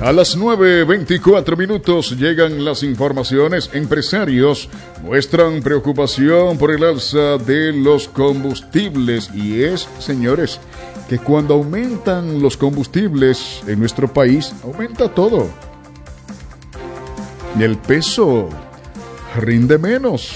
A las 9:24 llegan las informaciones. Empresarios muestran preocupación por el alza de los combustibles. Y es, señores, que cuando aumentan los combustibles en nuestro país, aumenta todo. Y el peso rinde menos.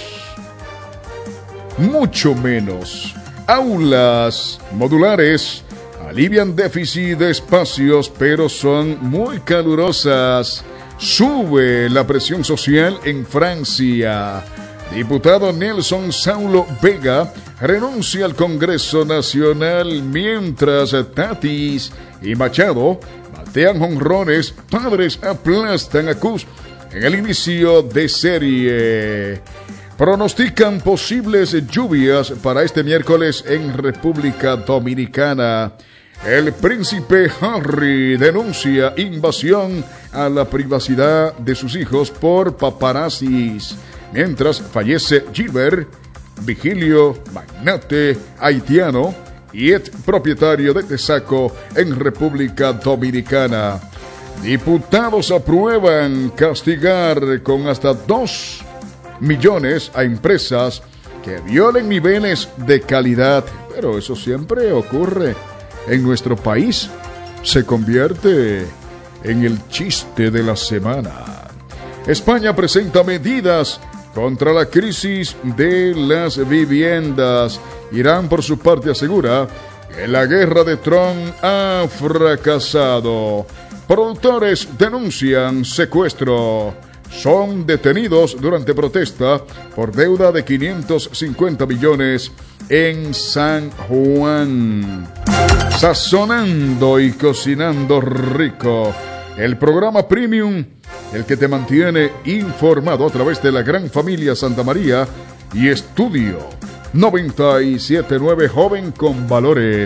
Mucho menos. Aulas modulares alivian déficit de espacios, pero son muy calurosas. Sube la presión social en Francia. Diputado Nelson Saulo Vega renuncia al Congreso Nacional, mientras Tatis y Machado batean jonrones. Padres aplastan a Cus en el inicio de serie. Pronostican posibles lluvias para este miércoles en República Dominicana. El príncipe Harry denuncia invasión a la privacidad de sus hijos por paparazzis. Mientras fallece Gilbert Vigilio, magnate haitiano y ex propietario de Tesaco en República Dominicana. Diputados aprueban castigar con hasta 2 millones a empresas que violen niveles de calidad, pero eso siempre ocurre en nuestro país. Se convierte en el chiste de la semana. España presenta medidas contra la crisis de las viviendas. Irán, por su parte, asegura que la guerra de Trump ha fracasado. Productores denuncian secuestro. Son detenidos durante protesta por deuda de 550 millones en San Juan. Sazonando y cocinando rico. El programa Premium, el que te mantiene informado a través de la gran familia Santa María y Estudio 97.9 Joven con Valores.